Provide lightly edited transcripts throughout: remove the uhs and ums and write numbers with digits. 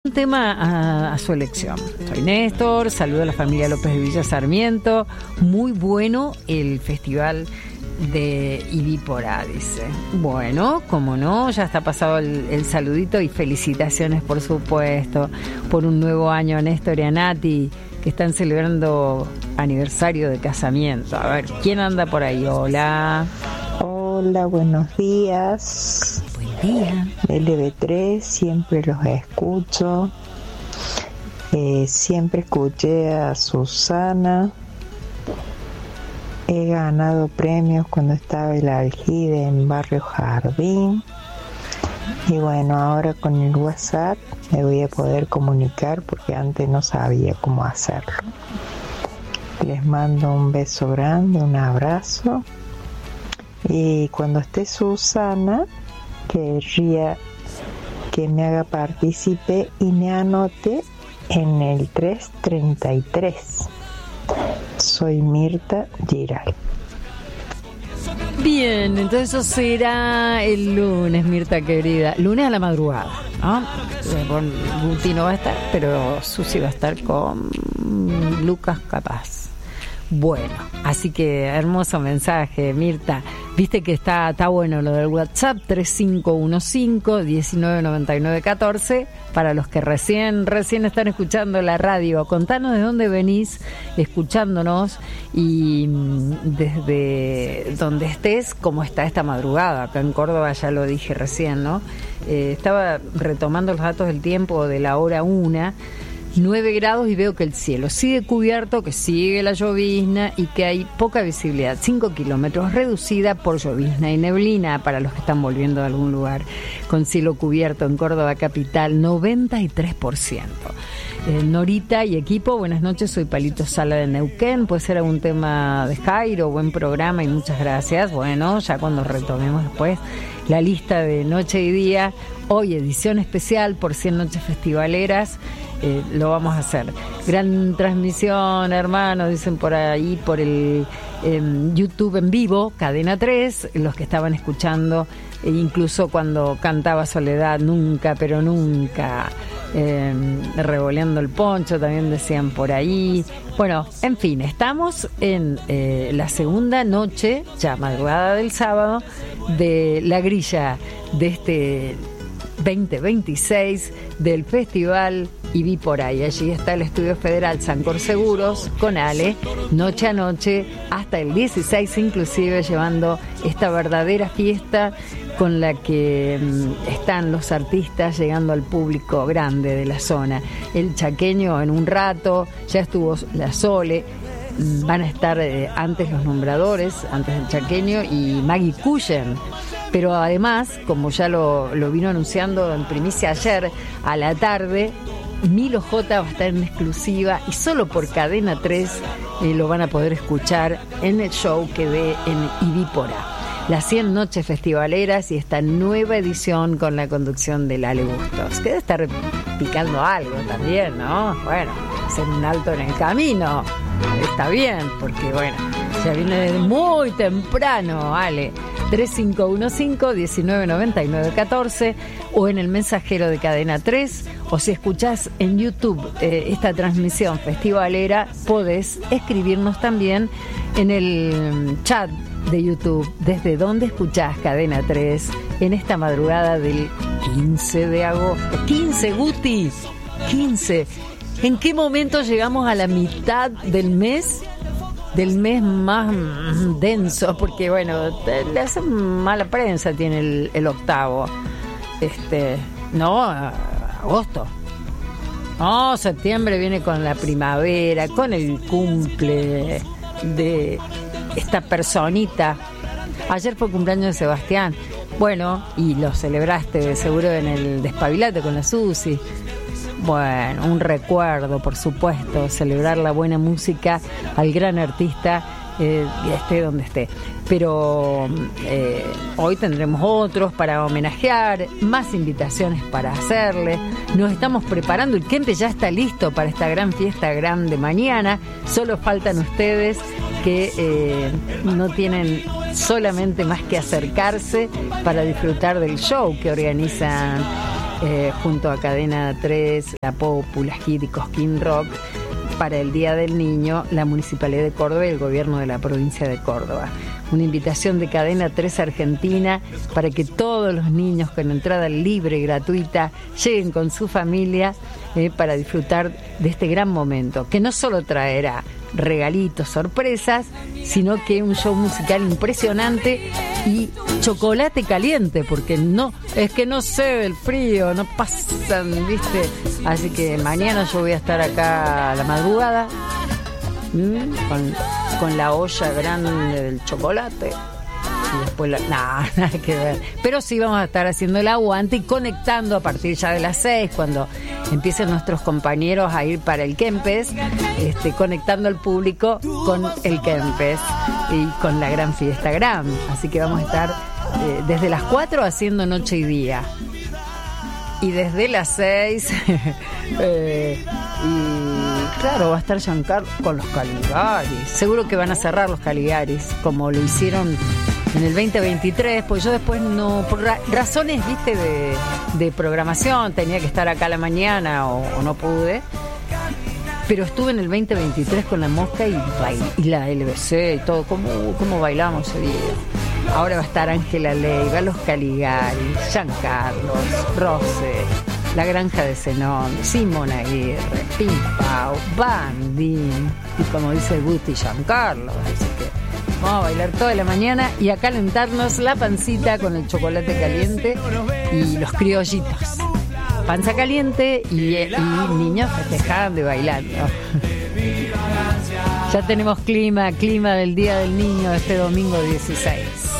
Un tema a su elección. Soy Néstor, saludo a la familia López de Villa Sarmiento. Muy bueno el festival de Ibípora, dice. Bueno, como no, ya está pasado el saludito y felicitaciones, por supuesto, por un nuevo año a Néstor y a Nati, que están celebrando aniversario de casamiento. A ver, ¿quién anda por ahí? Hola. Hola, buenos días. Buen día. LB3, siempre los escucho. Siempre escuché a Susana. He ganado premios cuando estaba el Algide en Barrio Jardín. Y bueno, ahora con el WhatsApp me voy a poder comunicar porque antes no sabía cómo hacerlo. Les mando un beso grande, un abrazo. Y cuando esté Susana, querría que me haga partícipe y me anote en el 333. Soy Mirta Giral. Bien, entonces eso será el lunes, Mirta querida. Lunes a la madrugada, ¿no? Guti no va a estar, pero Susi va a estar con Lucas capaz. Bueno, así que hermoso mensaje, Mirta. Viste que está bueno lo del WhatsApp, 3515-199914, para los que recién están escuchando la radio. Contanos de dónde venís escuchándonos y desde donde estés, cómo está esta madrugada. Acá en Córdoba ya lo dije recién, ¿no? Estaba retomando los datos del tiempo de la hora 1. 9 grados y veo que el cielo sigue cubierto, que sigue la llovizna y que hay poca visibilidad, 5 kilómetros, reducida por llovizna y neblina para los que están volviendo de algún lugar, con cielo cubierto en Córdoba capital, 93%. Norita y equipo, buenas noches, soy Palito Sala de Neuquén, puede ser algún tema de Jairo, buen programa y muchas gracias. Bueno, ya cuando retomemos después la lista de noche y día, hoy edición especial por 100 noches festivaleras, lo vamos a hacer. Gran transmisión, hermanos, dicen por ahí, por el YouTube en vivo, Cadena 3, los que estaban escuchando, incluso cuando cantaba Soledad, nunca, pero nunca, revoleando el poncho, también decían por ahí. Bueno, en fin, estamos en la segunda noche, ya madrugada del sábado, de la grilla de este 2026 del Festival Ibípora, y allí está el Estudio Federal Sancor Seguros con Ale, noche a noche, hasta el 16 inclusive, llevando esta verdadera fiesta con la que están los artistas llegando al público grande de la zona. El chaqueño en un rato, ya estuvo la Sole, van a estar antes los nombradores, antes del chaqueño, y Maggie Cullen. Pero además, como ya lo vino anunciando en primicia ayer a la tarde, Milo J va a estar en exclusiva y solo por Cadena 3 lo van a poder escuchar en el show que ve en Ibípora. Las 100 noches festivaleras y esta nueva edición con la conducción de Lale Bustos, que debe estar picando algo también, ¿no? Bueno, hacer un alto en el camino está bien, porque bueno, ya viene desde muy temprano, Ale. 3515-199914 o en el mensajero de Cadena 3, o si escuchás en YouTube esta transmisión festivalera, podés escribirnos también en el chat de YouTube desde donde escuchás Cadena 3 en esta madrugada del 15 de agosto. 15, Guti, 15. ¿En qué momento llegamos a la mitad del mes? Del mes más denso, porque bueno, le hacen mala prensa, tiene el octavo. No, agosto. No, septiembre viene con la primavera, con el cumple de esta personita. Ayer fue cumpleaños de Sebastián. Bueno, y lo celebraste seguro en el Despabilate con la Susi. Bueno, un recuerdo, por supuesto, celebrar la buena música al gran artista, esté donde esté. Pero hoy tendremos otros para homenajear, más invitaciones para hacerle. Nos estamos preparando, el Kempe ya está listo para esta gran fiesta grande mañana. Solo faltan ustedes que no tienen solamente más que acercarse para disfrutar del show que organizan junto a Cadena 3, La Popula, Hit y Cosquín Rock, para el Día del Niño, la Municipalidad de Córdoba y el Gobierno de la Provincia de Córdoba. Una invitación de Cadena 3 Argentina para que todos los niños con entrada libre y gratuita lleguen con su familia para disfrutar de este gran momento, que no solo traerá regalitos, sorpresas, sino que un show musical impresionante y chocolate caliente, porque no cede el frío, no pasan, ¿viste? Así que mañana yo voy a estar acá a la madrugada con la olla grande del chocolate y después nada que ver, pero sí vamos a estar haciendo el aguante y conectando a partir ya de las 6, cuando empiecen nuestros compañeros a ir para el Kempes, conectando al público con el Kempes y con la gran fiesta Gram. Así que vamos a estar desde las 4 haciendo noche y día, y desde las 6 y claro, va a estar Giancarlo con los Caligaris. Seguro que van a cerrar los Caligaris como lo hicieron en el 2023, pues yo después no, por razones, viste, de programación, tenía que estar acá a la mañana o no pude, pero estuve en el 2023 con la Mosca y la LBC y todo, cómo bailamos ese día. Ahora va a estar Ángela Leiva, los Caligaris, Giancarlo, Rose, La Granja de Zenón, Simón Aguirre, Pimpao, Bandín y, como dice el Guti, Giancarlo. Así que vamos a bailar toda la mañana y a calentarnos la pancita con el chocolate caliente y los criollitos. Panza caliente y niños festejando y bailando. Ya tenemos clima del Día del Niño este domingo 16.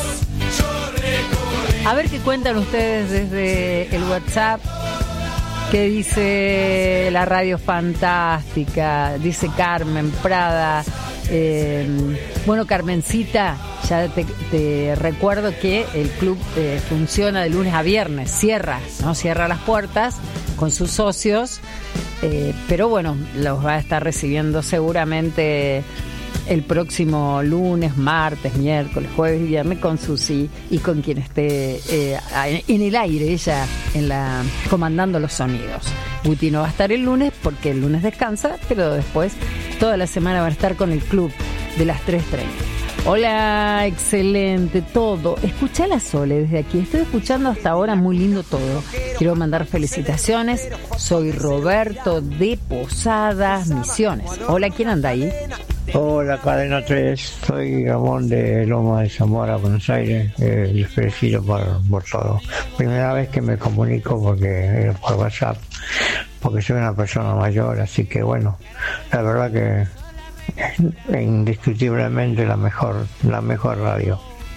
A ver qué cuentan ustedes desde el WhatsApp. ¿Qué dice la radio fantástica? Dice Carmen Prada. Bueno, Carmencita, ya te recuerdo que el club funciona de lunes a viernes, cierra las puertas con sus socios, pero bueno, los va a estar recibiendo seguramente el próximo lunes, martes, miércoles, jueves y viernes con Susi y con quien esté en el aire, ella comandando los sonidos. Guti no va a estar el lunes porque el lunes descansa, pero después toda la semana va a estar con el club de las 3:30. Hola, excelente todo. Escuché a la Sole desde aquí. Estoy escuchando hasta ahora, muy lindo todo. Quiero mandar felicitaciones. Soy Roberto de Posadas, Misiones. Hola, ¿quién anda ahí? Hola, Cadena 3. Soy Ramón de Loma de Zamora, Buenos Aires. Les felicito por todo. Primera vez que me comunico por WhatsApp, porque soy una persona mayor, así que bueno, la verdad que indiscutiblemente la mejor radio.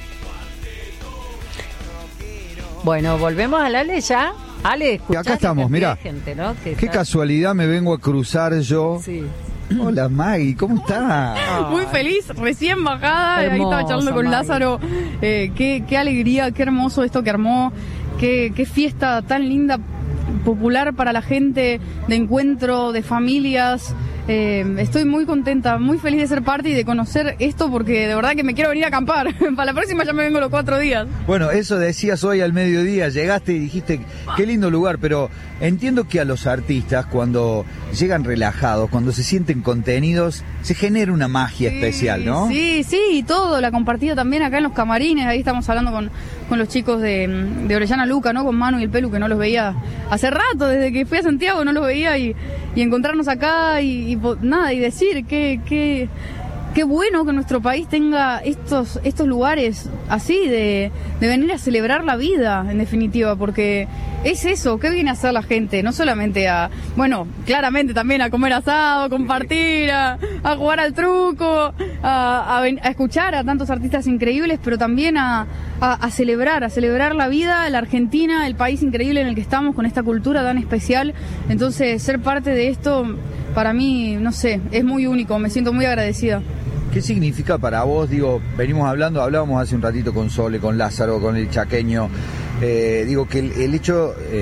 Bueno, volvemos al Ale ya. Ale, acá estamos, mirá, gente, ¿no? Qué casualidad me vengo a cruzar yo. Sí. Hola Maggie, ¿cómo estás? Muy feliz, recién bajada, hermoso, ahí estaba charlando con Maggie. Lázaro, qué alegría, qué hermoso esto que armó, qué fiesta tan linda, popular para la gente, de encuentro, de familias. Estoy muy contenta, muy feliz de ser parte y de conocer esto, porque de verdad que me quiero venir a acampar. Para la próxima ya me vengo los 4 días. Bueno, eso decías hoy al mediodía, llegaste y dijiste qué lindo lugar, pero entiendo que a los artistas, cuando llegan relajados, cuando se sienten contenidos, se genera una magia especial, ¿no? Sí, y todo, la compartida también acá en los camarines. Ahí estamos hablando con los chicos de Orellana Luca, ¿no? Con Manu y el Pelu, que no los veía hace rato, desde que fui a Santiago no los veía, y encontrarnos acá y decir que qué bueno que nuestro país tenga estos lugares así de venir a celebrar la vida, en definitiva, porque es eso, ¿qué viene a hacer la gente? No solamente claramente también a comer asado, a compartir, a jugar al truco, a escuchar a tantos artistas increíbles, pero también a celebrar la vida, la Argentina, el país increíble en el que estamos, con esta cultura tan especial. Entonces, ser parte de esto, para mí, no sé, es muy único, me siento muy agradecida. ¿Qué significa para vos? Hablábamos hace un ratito con Sole, con Lázaro, con el chaqueño, que el hecho,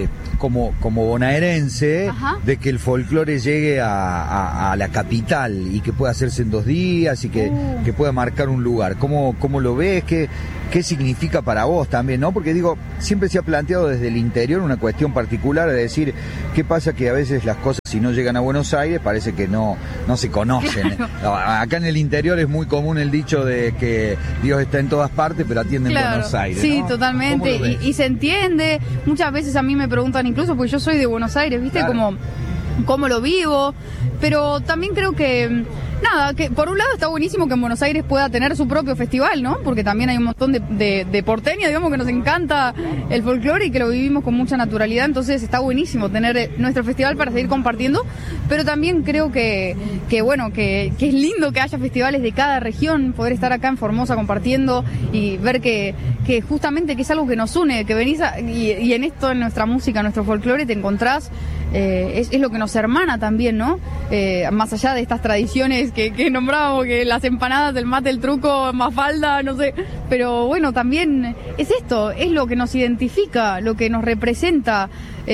como bonaerense, Ajá. de que el folclore llegue a la capital y que pueda hacerse en 2 días y que pueda marcar un lugar. ¿Cómo lo ves? ¿Qué significa para vos también, no? Porque digo, siempre se ha planteado desde el interior una cuestión particular de decir, ¿qué pasa? Que a veces las cosas, si no llegan a Buenos Aires, parece que no se conocen. Claro. Acá en el interior es muy común el dicho de que Dios está en todas partes, pero atiende en Buenos Aires, sí, ¿no? totalmente, ¿Cómo lo ves? y se entiende. Muchas veces a mí me preguntan, incluso porque yo soy de Buenos Aires, ¿viste? Claro. Cómo lo vivo, pero también creo que que por un lado está buenísimo que en Buenos Aires pueda tener su propio festival, ¿no? Porque también hay un montón de porteños, digamos, que nos encanta el folclore y que lo vivimos con mucha naturalidad, entonces está buenísimo tener nuestro festival para seguir compartiendo, pero también creo que es lindo que haya festivales de cada región, poder estar acá en Formosa compartiendo y ver que justamente que es algo que nos une, que venís y en esto, en nuestra música, en nuestro folclore, te encontrás. Es lo que nos hermana también, ¿no? Más allá de estas tradiciones que nombrábamos, que las empanadas, el mate, el truco, Mafalda, no sé. Pero bueno, también es esto, es lo que nos identifica, lo que nos representa.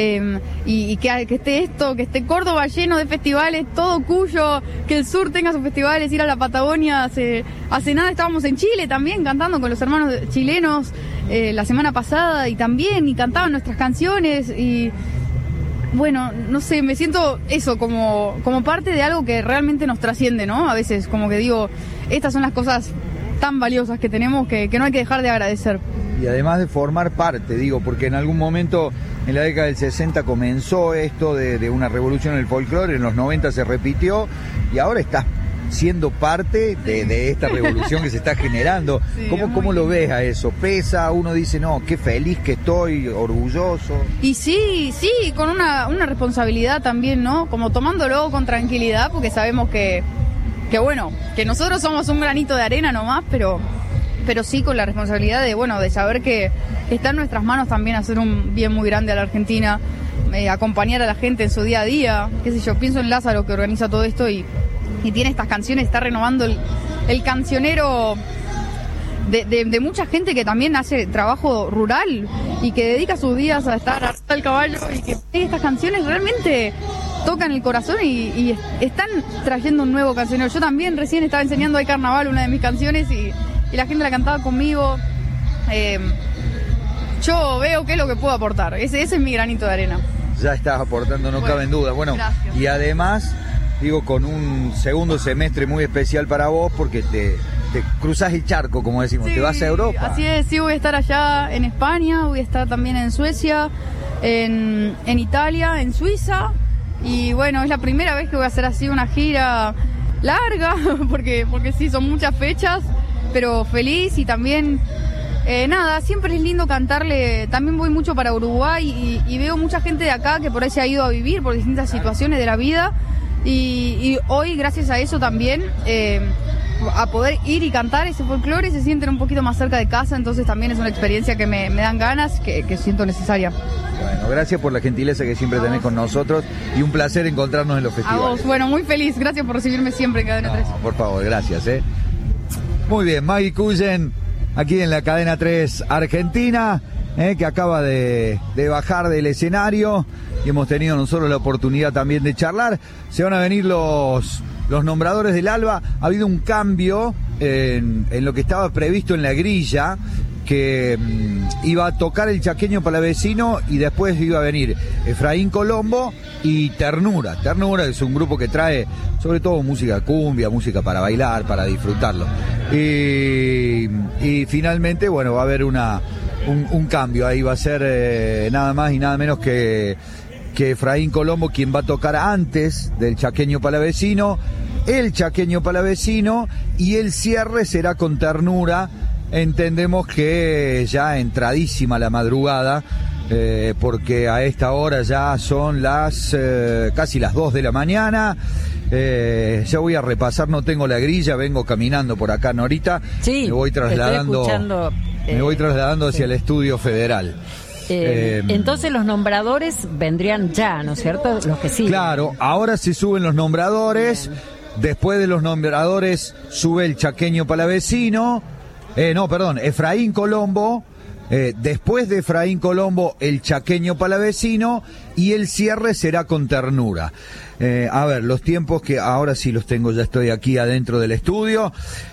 Y que esté esto, que esté Córdoba lleno de festivales, todo Cuyo, que el sur tenga sus festivales, ir a la Patagonia. Hace nada estábamos en Chile también cantando con los hermanos chilenos la semana pasada y cantaban nuestras canciones y... Bueno, no sé, me siento eso como parte de algo que realmente nos trasciende, ¿no? A veces como que digo, estas son las cosas tan valiosas que tenemos que no hay que dejar de agradecer. Y además de formar parte, digo, porque en algún momento en la década del 60 comenzó esto de una revolución en el folclore, en los 90 se repitió y ahora estás siendo parte de esta revolución que se está generando. Sí, ¿Cómo lo ves a eso? ¿Pesa? Uno dice, no, qué feliz que estoy, orgulloso. Y sí, con una responsabilidad también, ¿no? Como tomándolo con tranquilidad, porque sabemos que bueno, que nosotros somos un granito de arena nomás, pero sí con la responsabilidad de saber que está en nuestras manos también hacer un bien muy grande a la Argentina, acompañar a la gente en su día a día, qué sé yo, pienso en Lázaro que organiza todo esto y tiene estas canciones, está renovando el cancionero de mucha gente que también hace trabajo rural y que dedica sus días a estar al caballo y que estas canciones realmente tocan el corazón y están trayendo un nuevo cancionero. Yo también recién estaba enseñando Hay Carnaval, una de mis canciones, y la gente la cantaba conmigo. Yo veo qué es lo que puedo aportar. Ese es mi granito de arena. Ya estás aportando, no cabe en duda. Bueno, gracias. Y además, digo, con un segundo semestre muy especial para vos, porque te cruzás el charco, como decimos, Sí, te vas a Europa. Así es, sí, voy a estar allá en España, voy a estar también en Suecia, en Italia, en Suiza. Y bueno, es la primera vez que voy a hacer así una gira larga, porque sí, son muchas fechas, pero feliz y también... siempre es lindo cantarle. También voy mucho para Uruguay y veo mucha gente de acá que por ahí se ha ido a vivir por distintas situaciones de la vida y hoy gracias a eso también a poder ir y cantar ese folclore se sienten un poquito más cerca de casa, entonces también es una experiencia que me dan ganas, que siento necesaria. Bueno, gracias por la gentileza que siempre tenés con nosotros y un placer encontrarnos en los A festivales. vos, bueno, muy feliz, gracias por recibirme siempre en Cadena 3. No, por favor, gracias. Muy bien, Maggie Cullen, aquí en la Cadena 3 Argentina, que acaba de bajar del escenario y hemos tenido nosotros la oportunidad también de charlar. Se van a venir los nombradores del ALBA. Ha habido un cambio en lo que estaba previsto en la grilla, que iba a tocar el Chaqueño Palavecino y después iba a venir Efraín Colombo y Ternura. Ternura es un grupo que trae sobre todo música cumbia, música para bailar, para disfrutarlo. Y finalmente, bueno, va a haber un cambio. Ahí va a ser nada más y nada menos que Efraín Colombo quien va a tocar antes del Chaqueño Palavecino, el Chaqueño Palavecino, y el cierre será con Ternura. Entendemos que ya entradísima la madrugada, porque a esta hora ya son casi las 2 de la mañana. Ya voy a repasar, no tengo la grilla, vengo caminando por acá, Norita. Sí, me voy trasladando hacia el Estudio Federal. Entonces los nombradores vendrían ya, ¿no es cierto? Los que siguen. Claro, ahora se suben los nombradores. Bien. Después de los nombradores sube el Chaqueño Palavecino. Efraín Colombo, Después de Efraín Colombo, el Chaqueño Palavecino, y el cierre será con Ternura. A ver, los tiempos que ahora sí los tengo, ya estoy aquí adentro del estudio.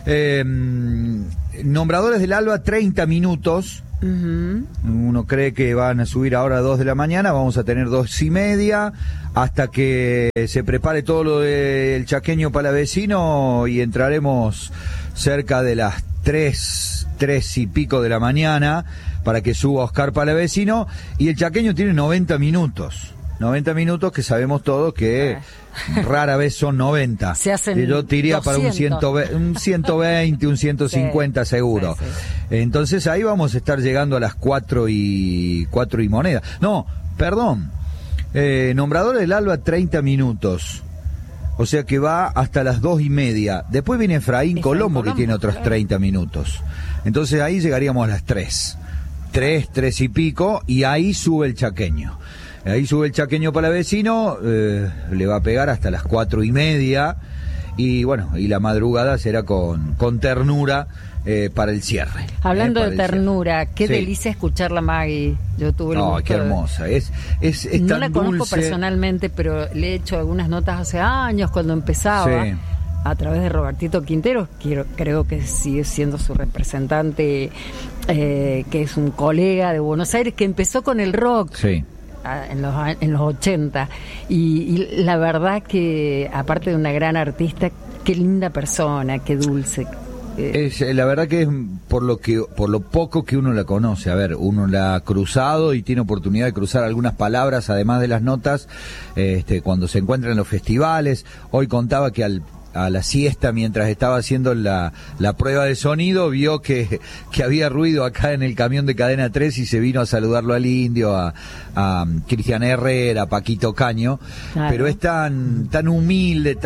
Nombradores del Alba, 30 minutos. Uno cree que van a subir ahora a 2 de la mañana, vamos a tener 2:30 hasta que se prepare todo lo del Chaqueño Palavecino, y entraremos cerca de las 3 y pico de la mañana para que suba Oscar Palavecino, y el Chaqueño tiene 90 minutos. 90 minutos que sabemos todos que rara vez son 90. Se hacen yo te diría 200. Para un 120, un 150 sí, seguro. Sí. Entonces ahí vamos a estar llegando a las 4 y moneda. No, perdón. Nombrador del Alba, 30 minutos. O sea que va hasta las 2:30. Después viene Efraín Colombo, que tiene otros 30 minutos. Entonces ahí llegaríamos a las 3 y pico, y ahí sube el Chaqueño. Ahí sube el Chaqueño Palavecino, le va a pegar hasta las 4:30, y bueno, y la madrugada será con Ternura para el cierre. Hablando de Ternura, qué delicia escucharla, Maggie. Yo tuve el gusto qué hermosa, es no tan la conozco dulce. Personalmente, pero le he hecho algunas notas hace años cuando empezaba. Sí. A través de Robertito Quintero, creo que sigue siendo su representante, que es un colega de Buenos Aires, que empezó con el rock. Sí. En los 80, y la verdad que, aparte de una gran artista, qué linda persona, qué dulce. La verdad que es por lo poco que uno la conoce. A ver, uno la ha cruzado y tiene oportunidad de cruzar algunas palabras, además de las notas, cuando se encuentra en los festivales. Hoy contaba que a la siesta, mientras estaba haciendo la prueba de sonido, vio que había ruido acá en el camión de Cadena 3, y se vino a saludarlo al Indio, a Cristian Herrera, a Paquito Caño. Claro. Pero es tan humilde,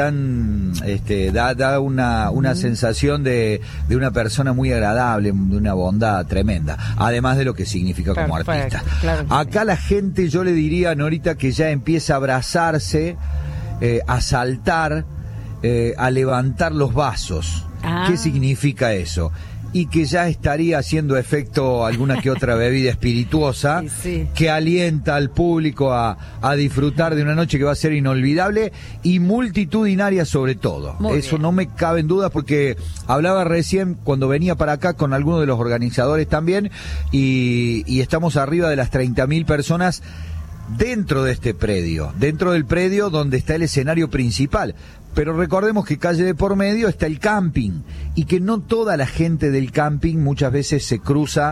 da una sensación de una persona muy agradable, de una bondad tremenda, además de lo que significa como artista. Claro, acá la gente, yo le diría, Norita, que ya empieza a abrazarse, a saltar, a levantar los vasos. ¿Qué significa eso? Y que ya estaría haciendo efecto alguna que otra bebida espirituosa, que alienta al público a disfrutar de una noche que va a ser inolvidable y multitudinaria sobre todo. Eso no me cabe en duda, porque hablaba recién cuando venía para acá con algunos de los organizadores también, y estamos arriba de las 30.000 personas dentro de este predio, dentro del predio donde está el escenario principal. Pero recordemos que calle de por medio está el camping, y que no toda la gente del camping muchas veces se cruza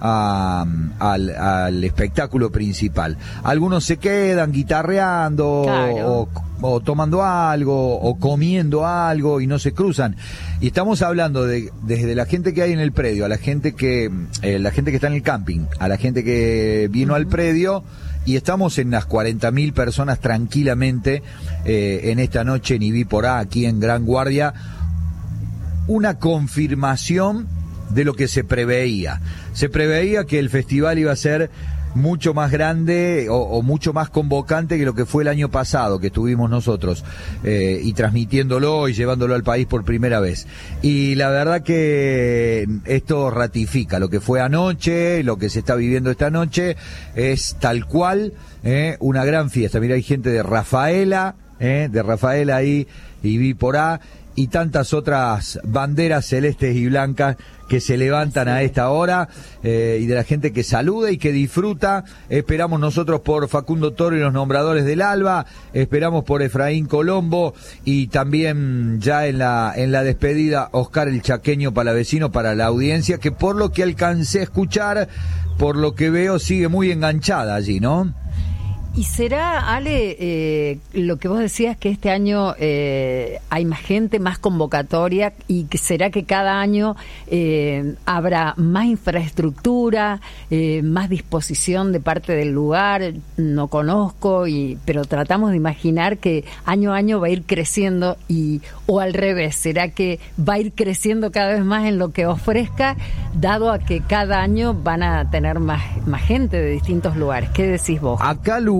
al espectáculo principal. Algunos se quedan guitarreando, claro, o tomando algo, o comiendo algo, y no se cruzan. Y estamos hablando desde la gente que hay en el predio, a la gente que está en el camping, a la gente que vino al predio, y estamos en las 40.000 personas tranquilamente en esta noche en Ibiporá, aquí en Gran Guardia. Una confirmación de lo que se preveía. Se preveía que el festival iba a ser mucho más grande o mucho más convocante que lo que fue el año pasado, que estuvimos nosotros y transmitiéndolo y llevándolo al país por primera vez. Y la verdad que esto ratifica lo que fue anoche, lo que se está viviendo esta noche, es tal cual una gran fiesta. Mira, hay gente de Rafaela ahí, y vi por ahí, y tantas otras banderas celestes y blancas que se levantan a esta hora, y de la gente que saluda y que disfruta. Esperamos nosotros por Facundo Toro y los Nombradores del Alba, esperamos por Efraín Colombo, y también ya en la despedida Oscar el Chaqueño Palavecino, para la audiencia que, por lo que alcancé a escuchar, por lo que veo, sigue muy enganchada allí, ¿no? ¿Y será, Ale, lo que vos decías, que este año hay más gente, más convocatoria, y que será que cada año habrá más infraestructura, más disposición de parte del lugar? No conozco, pero tratamos de imaginar que año a año va a ir creciendo, o al revés, ¿será que va a ir creciendo cada vez más en lo que ofrezca, dado a que cada año van a tener más gente de distintos lugares? ¿Qué decís vos? Acá lugares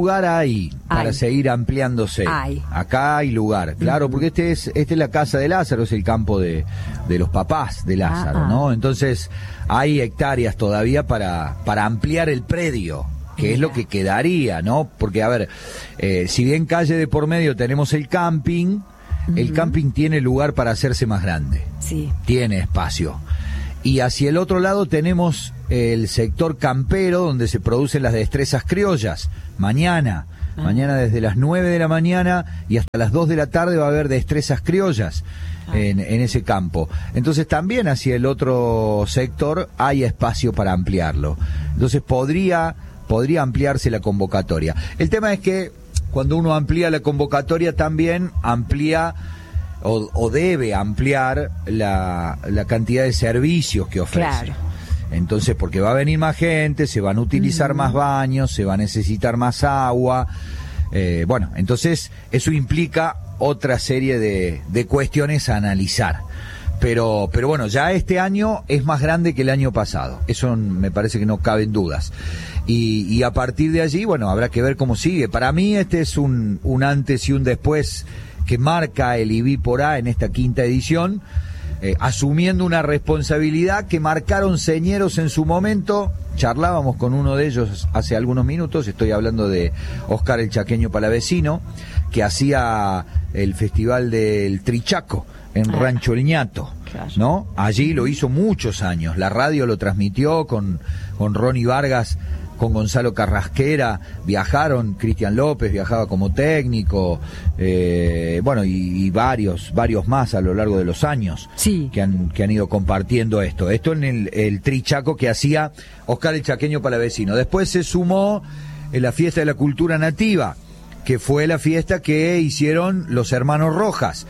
lugar hay para seguir ampliándose. Acá hay lugar, claro, porque esta es la casa de Lázaro, es el campo de los papás de Lázaro, ¿no? Entonces hay hectáreas todavía para ampliar el predio, que es lo que quedaría, ¿no? Porque, a ver, si bien calle de por medio tenemos el camping tiene lugar para hacerse más grande. Sí. Tiene espacio. Y hacia el otro lado tenemos el sector campero, donde se producen las destrezas criollas. Mañana desde las 9 de la mañana y hasta las 2 de la tarde va a haber destrezas criollas en ese campo. Entonces también hacia el otro sector hay espacio para ampliarlo. Entonces podría ampliarse la convocatoria. El tema es que cuando uno amplía la convocatoria también amplía o debe ampliar la cantidad de servicios que ofrece. Claro. Entonces, porque va a venir más gente, se van a utilizar más baños, se va a necesitar más agua. Bueno, entonces eso implica otra serie de cuestiones a analizar. Pero bueno, ya este año es más grande que el año pasado. Eso me parece que no caben dudas. Y a partir de allí, bueno, habrá que ver cómo sigue. Para mí este es un antes y un después que marca el IBI por A en esta quinta edición, asumiendo una responsabilidad que marcaron señeros en su momento. Charlábamos con uno de ellos hace algunos minutos, estoy hablando de Oscar el Chaqueño Palavecino, que hacía el Festival del Trichaco en Rancho El Ñato, ¿no? Allí lo hizo muchos años, la radio lo transmitió con Ronnie Vargas, con Gonzalo Carrasquera, viajaron, Cristian López viajaba como técnico, bueno, y varios más a lo largo de los años que han ido compartiendo esto en el Trichaco que hacía Oscar el Chaqueño Palavecino. Después se sumó en la fiesta de la cultura nativa, que fue la fiesta que hicieron los hermanos Rojas,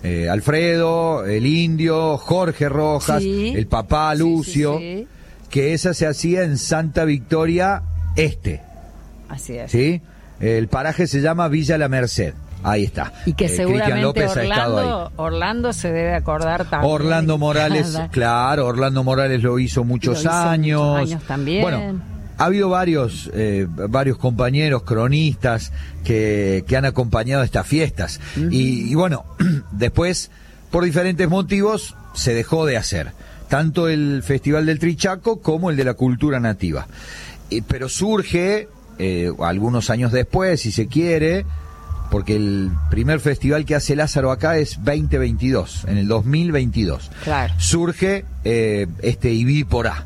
Alfredo, el Indio, Jorge Rojas, el papá Lucio, que esa se hacía en Santa Victoria Este. Así es. ¿Sí? El paraje se llama Villa La Merced. Ahí está. Y que seguramente Orlando se debe acordar también. Orlando Morales, claro, Orlando Morales lo hizo muchos años también. Bueno, ha habido varios compañeros cronistas que han acompañado estas fiestas. Y bueno, después, por diferentes motivos, se dejó de hacer. Tanto el Festival del Trichaco como el de la Cultura Nativa. Pero surge, algunos años después, si se quiere, porque el primer festival que hace Lázaro acá es 2022, en el 2022. Claro. Surge este IBI por A.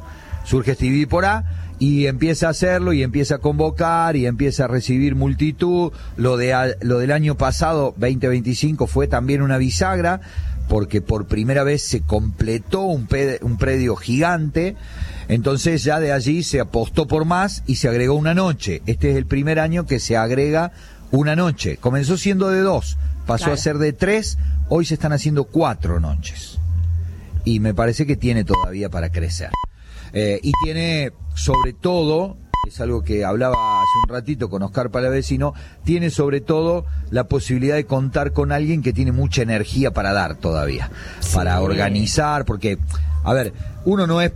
Y empieza a hacerlo, y empieza a convocar, y empieza a recibir multitud. Lo del año pasado, 2025, fue también una bisagra, porque por primera vez se completó un predio gigante. Entonces ya de allí se apostó por más y se agregó una noche. Este es el primer año que se agrega una noche. Comenzó siendo de 2, pasó a ser de 3, hoy se están haciendo 4 noches. Y me parece que tiene todavía para crecer. Y tiene, sobre todo, es algo que hablaba hace un ratito con Oscar Palavecino, tiene sobre todo la posibilidad de contar con alguien que tiene mucha energía para dar todavía, para organizar, porque, a ver, uno no es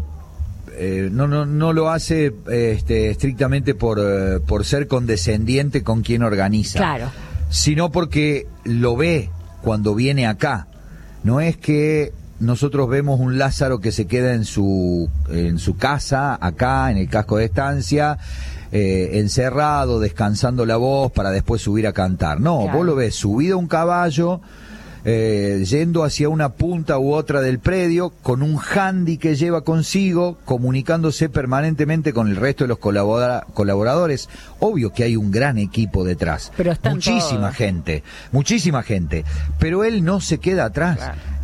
no lo hace estrictamente por ser condescendiente con quien organiza, sino porque lo ve cuando viene acá. No es que nosotros vemos un Lázaro que se queda en su casa, acá, en el casco de estancia, encerrado, descansando la voz para después subir a cantar. No, vos lo ves subido a un caballo, yendo hacia una punta u otra del predio, con un handy que lleva consigo, comunicándose permanentemente con el resto de los colaboradores. Obvio que hay un gran equipo detrás, muchísima gente, pero él no se queda atrás,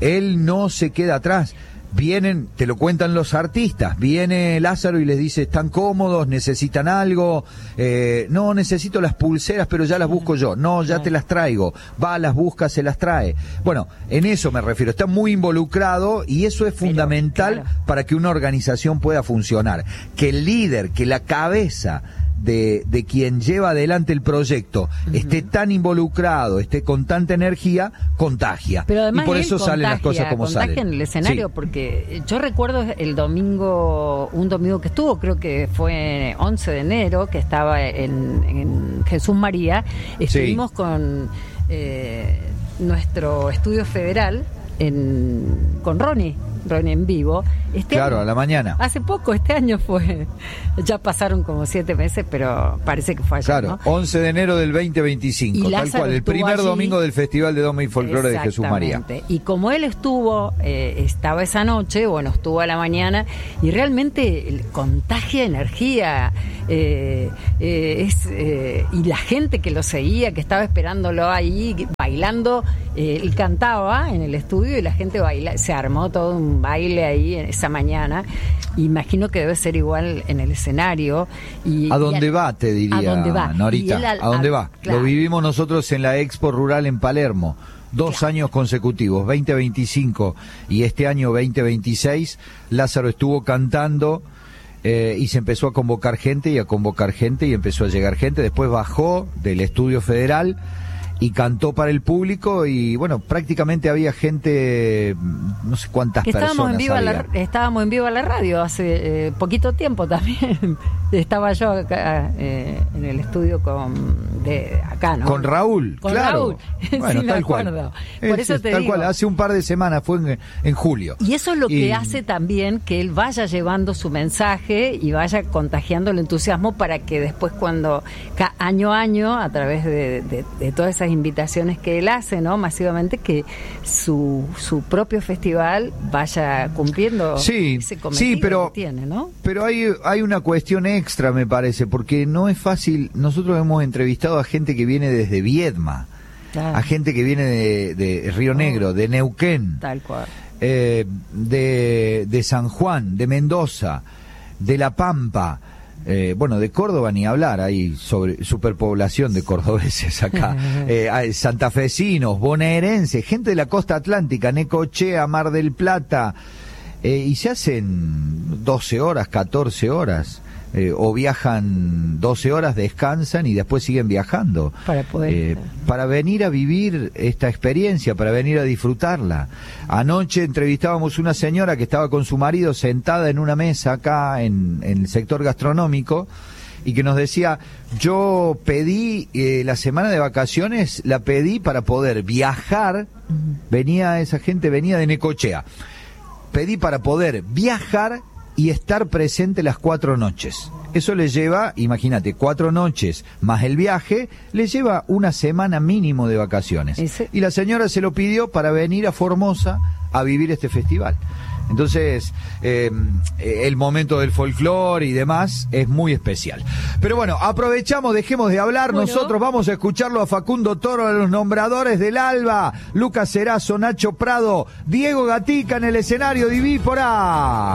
Vienen, te lo cuentan los artistas, viene Lázaro y les dice, ¿están cómodos? ¿Necesitan algo? No, necesito las pulseras, pero ya las busco yo. No, ya te las traigo. Va, las busca, se las trae. Bueno, en eso me refiero. Está muy involucrado y eso es fundamental para que una organización pueda funcionar. Que el líder, que la cabeza de quien lleva adelante el proyecto esté tan involucrado, esté con tanta energía, contagia. Pero además y por eso salen las cosas como contagia salen. En el escenario, Sí. porque yo recuerdo un domingo que estuvo, creo que fue 11 de enero, que estaba en Jesús María, estuvimos con nuestro estudio federal con Ronnie en vivo. Claro, a la mañana. Hace poco, este año fue. Ya pasaron como 7 meses, pero parece que fue ayer, Claro, ¿no? 11 de enero del 2025, Y tal Lázaro cual, el estuvo primer allí. domingo del Festival de Doma y Folclore de Jesús María. Exactamente. Y como él estaba esa noche, bueno, estuvo a la mañana, y realmente contagia energía, y la gente que lo seguía, que estaba esperándolo ahí, bailando, él cantaba en el estudio y la gente se armó todo un baile ahí esa mañana. Imagino que debe ser igual en el escenario. ¿A dónde va, te diría, ¿A dónde va? Norita? ¿A dónde va? Claro. Lo vivimos nosotros en la Expo Rural en Palermo. 2 años consecutivos, 2025 y este año 2026, Lázaro estuvo cantando y se empezó a convocar gente y empezó a llegar gente. Después bajó del Estudio Federal y cantó para el público y bueno, prácticamente había gente, no sé cuántas que personas estábamos en vivo a la radio hace poquito tiempo también. Estaba yo acá en el estudio acá, ¿no? Con Raúl, con claro. Raúl. Bueno, sí, tal me cual. acuerdo. Por eso te tal digo. cual, hace un par de semanas, fue en julio. Y eso es lo que hace también que él vaya llevando su mensaje y vaya contagiando el entusiasmo para que después cuando año a año, a través de todas esas invitaciones que él hace, ¿no? Masivamente, que su propio festival vaya cumpliendo ese cometido que tiene, ¿no? Pero hay una cuestión extra, me parece, porque no es fácil. Nosotros hemos entrevistado a gente que viene desde Viedma, a gente que viene de Río Negro, de Neuquén, tal cual, de San Juan, de Mendoza, de La Pampa. Bueno, de Córdoba ni hablar, hay superpoblación de cordobeses acá, hay santafesinos, bonaerenses, gente de la costa atlántica, Necochea, Mar del Plata, y se hacen 12 horas, 14 horas, o viajan 12 horas, descansan y después siguen viajando para venir a vivir esta experiencia, para venir a disfrutarla. Anoche entrevistábamos una señora que estaba con su marido sentada en una mesa acá en el sector gastronómico y que nos decía: yo pedí la semana de vacaciones, la pedí para poder viajar. Esa gente venía de Necochea, pedí para poder viajar y estar presente las 4 noches. Eso le lleva, imagínate, 4 noches más el viaje, le lleva una semana mínimo de vacaciones. Y la señora se lo pidió para venir a Formosa a vivir este festival. Entonces, el momento del folclore y demás es muy especial. Pero bueno, aprovechamos, dejemos de hablar. Nosotros vamos a escucharlo a Facundo Toro, a los nombradores del Alba, Lucas Cerazo, Nacho Prado, Diego Gatica en el escenario de Divípora.